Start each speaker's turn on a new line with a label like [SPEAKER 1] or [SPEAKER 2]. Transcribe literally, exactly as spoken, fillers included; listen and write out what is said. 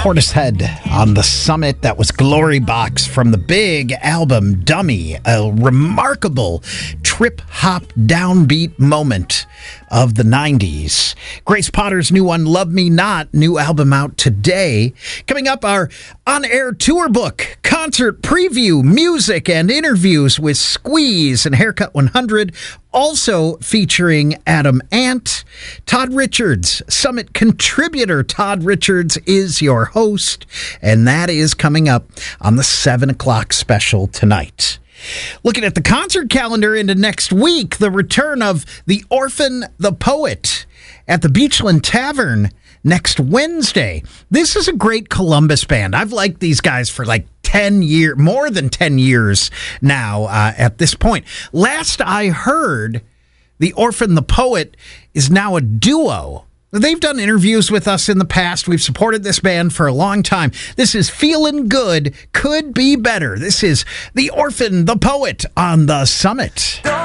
[SPEAKER 1] Portishead on the Summit. That was Glory Box from the big album Dummy, a remarkable trip-hop downbeat moment of the nineties. Grace Potter's new one, Love Me Not, new album out today. Coming up, our on-air tour book, concert preview, music, and interviews with Squeeze and Haircut one hundred, also featuring Adam Ant. Todd Richards, Summit contributor Todd Richards, is your host, and that is coming up on the seven o'clock special tonight. Looking at the concert calendar into next week, the return of The Orphan the Poet at the Beachland Tavern next Wednesday. This is a great Columbus band. I've liked these guys for like ten years, more than ten years now uh, at this point. Last I heard, The Orphan the Poet is now a duo. They've done interviews with us in the past. We've supported this band for a long time. This is Feeling Good, Could Be Better. This is The Orphan the Poet on the Summit.